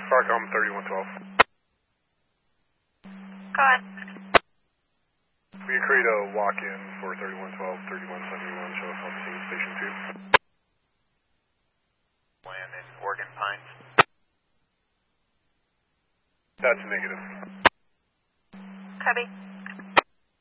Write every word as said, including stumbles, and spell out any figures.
Starcom thirty-one twelve. Go ahead. We can create a walk-in for thirty-one twelve, thirty-one seventy-one, show us on scene, station two. Land in Oregon Pines. That's negative. Copy.